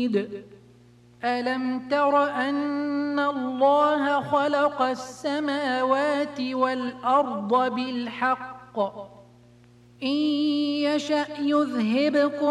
ألم تر أن الله خلق السماوات والأرض بالحق إن يشأ يذهبكم